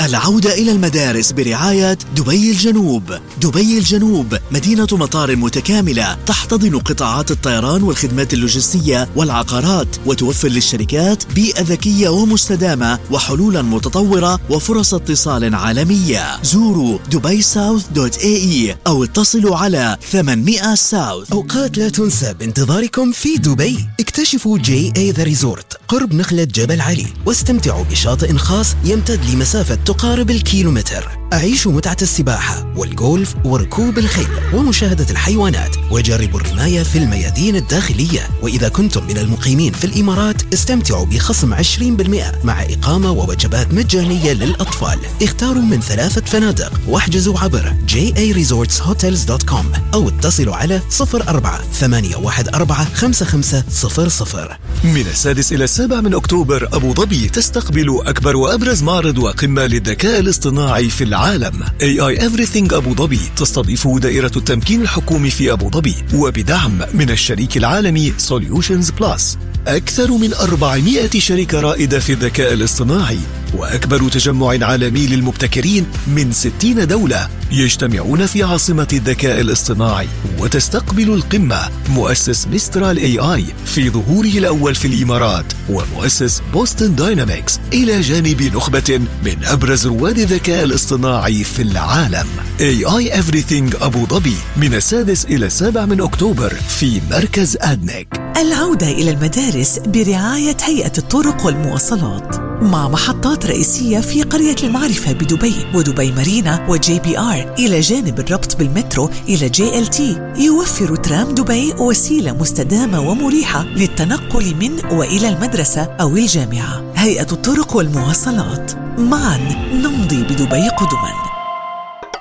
العودة إلى المدارس برعاية دبي الجنوب. دبي الجنوب مدينة مطار متكاملة تحتضن قطاعات الطيران والخدمات اللوجستية والعقارات، وتوفر للشركات بيئة ذكية ومستدامة وحلولا متطورة وفرص اتصال عالمية. زوروا dubaisouth.ae أو اتصلوا على 800 ساوث. أوقات لا تنسى بانتظاركم في دبي. اكتشفوا JA The Resort قرب نخلة جبل علي، واستمتعوا بشاطئ خاص يمتد لمسافة تقارب الكيلومتر. أعيشوا متعة السباحة والجولف وركوب الخيل ومشاهدة الحيوانات، وجربوا الرماية في الميادين الداخلية. وإذا كنتم من المقيمين في الإمارات استمتعوا بخصم 20% مع إقامة ووجبات مجانية للأطفال. اختاروا من 3 فنادق واحجزوا عبر jaresortshotels.com أو اتصلوا على 04-814-5500. من 6 إلى 7 من أكتوبر أبو ظبي تستقبل أكبر وأبرز معرض وقمة للذكاء الاصطناعي في العالم. AI Everything أبو ظبي تستضيف دائرة التمكين الحكومي في أبو ظبي وبدعم من الشريك العالمي Solutions Plus. أكثر من 400 شركة رائدة في الذكاء الاصطناعي وأكبر تجمع عالمي للمبتكرين من 60 دولة يجتمعون في عاصمة الذكاء الاصطناعي. وتستقبل القمة مؤسس ميسترال AI في ظهوره الأول في الإمارات، ومؤسس بوستن داينامكس، إلى جانب نخبة من أبرز رواد الذكاء الاصطناعي في العالم. AI Everything أبو ظبي من 6 إلى 7 من أكتوبر في مركز أدنك. العودة إلى المدارس برعاية هيئة الطرق والمواصلات، مع محطات رئيسية في قرية المعرفة بدبي ودبي مارينا وJBR، إلى جانب الربط بالمترو إلى JLT. يوفر ترام دبي وسيلة مستدامة ومريحة للتنقل من وإلى المدرسة أو الجامعة. هيئة الطرق والمواصلات، معا نمضي بدبي قدما.